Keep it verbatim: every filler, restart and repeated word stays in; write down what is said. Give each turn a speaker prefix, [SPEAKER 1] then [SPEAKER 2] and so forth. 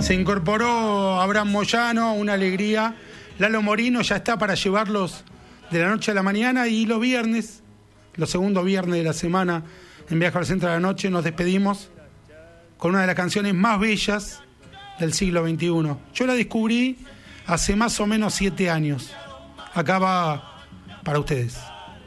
[SPEAKER 1] Se incorporó Abraham Moyano, una alegría. Lalo Morino ya está para llevarlos de la noche a la mañana, y los viernes, los segundos viernes de la semana, en Viaje al Centro de la Noche, nos despedimos con una de las canciones más bellas del siglo veintiuno. Yo la descubrí hace más o menos siete años. Acá va para ustedes.